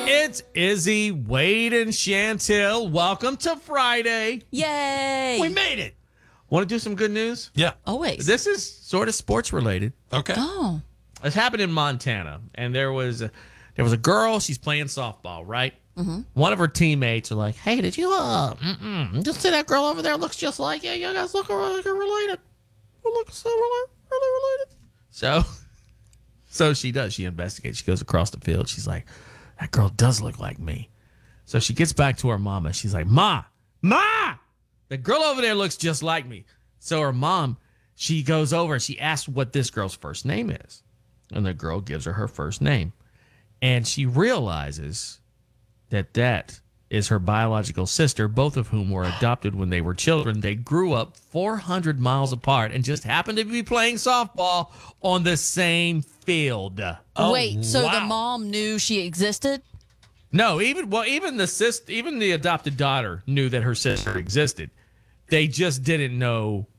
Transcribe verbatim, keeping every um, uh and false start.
It's Izzy, Wade, and Chantel. Welcome to Friday. Yay! We made it. Want to do some good news? Yeah. Always. This is sort of sports related. Okay. Oh. It happened in Montana, and there was a, there was a girl. She's playing softball, right? Mm-hmm. One of her teammates are like, "Hey, did you uh, mm-mm, just see that girl over there? Looks just like you. You guys look like you're related. You look so really, really related." So, so she does. She investigates. She goes across the field. She's like, "That girl does look like me." So she gets back to her mama. She's like, "Ma, ma, the girl over there looks just like me." So her mom, she goes over and she asks what this girl's first name is. And the girl gives her her first name. And she realizes that that is her biological sister, both of whom were adopted when they were children. They grew up four hundred miles apart and just happened to be playing softball on the same field. Oh, Wait, so wow. the mom knew she existed? No, even well, even the sis, even the adopted daughter knew that her sister existed. They just didn't know